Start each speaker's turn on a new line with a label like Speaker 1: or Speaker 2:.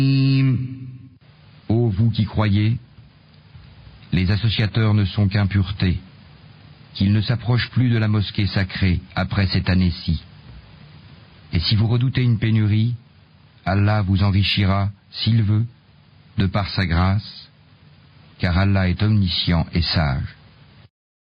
Speaker 1: Ô vous qui croyez, les associateurs ne sont qu'impureté, qu'ils ne s'approchent plus de la mosquée sacrée après cette année-ci. Et si vous redoutez une pénurie, Allah vous enrichira, s'il veut, de par sa grâce, car Allah est omniscient et sage.